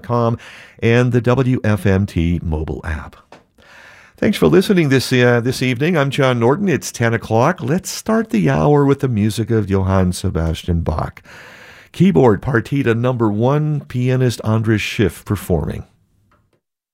wfmt.com and the WFMT mobile app. Thanks for listening this evening. I'm John Norton. It's 10 o'clock. Let's start the hour with the music of Johann Sebastian Bach. Keyboard Partita number 1, pianist Andras Schiff performing.